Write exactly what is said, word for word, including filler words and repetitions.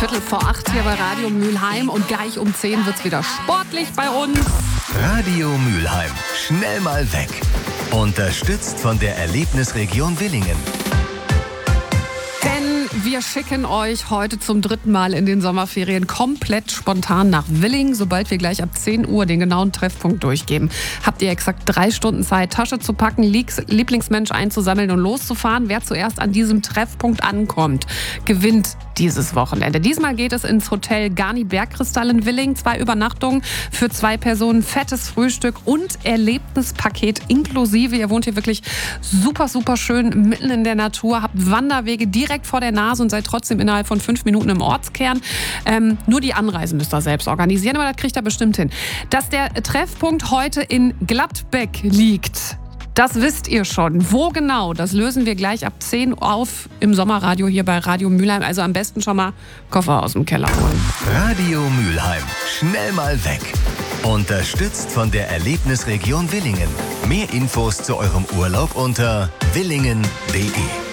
Viertel vor acht hier bei Radio Mülheim und gleich um zehn wird's wieder sportlich bei uns. Radio Mülheim, schnell mal weg. Unterstützt von der Erlebnisregion Willingen. Wir schicken euch heute zum dritten Mal in den Sommerferien komplett spontan nach Willingen. Sobald wir gleich ab zehn Uhr den genauen Treffpunkt durchgeben, habt ihr exakt drei Stunden Zeit, Tasche zu packen, Lieblingsmensch einzusammeln und loszufahren. Wer zuerst an diesem Treffpunkt ankommt, gewinnt dieses Wochenende. Diesmal geht es ins Hotel Garni Bergkristall in Willingen. Zwei Übernachtungen für zwei Personen, fettes Frühstück und Erlebnispaket inklusive. Ihr wohnt hier wirklich super, super schön mitten in der Natur, habt Wanderwege direkt vor der Nase und seid trotzdem innerhalb von fünf Minuten im Ortskern. Ähm, nur die Anreise müsst ihr selbst organisieren, aber das kriegt ihr bestimmt hin. Dass der Treffpunkt heute in Gladbeck liegt, das wisst ihr schon. Wo genau, das lösen wir gleich ab zehn Uhr auf im Sommerradio hier bei Radio Mülheim. Also am besten schon mal Koffer aus dem Keller holen. Radio Mülheim, schnell mal weg. Unterstützt von der Erlebnisregion Willingen. Mehr Infos zu eurem Urlaub unter willingen punkt de.